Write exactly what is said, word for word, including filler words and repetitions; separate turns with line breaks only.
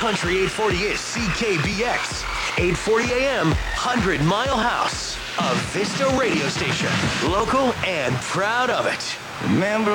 Country eight forty is C K B X. eight forty A M, one hundred Mile House. A Vista radio station. Local and proud of it.
Remember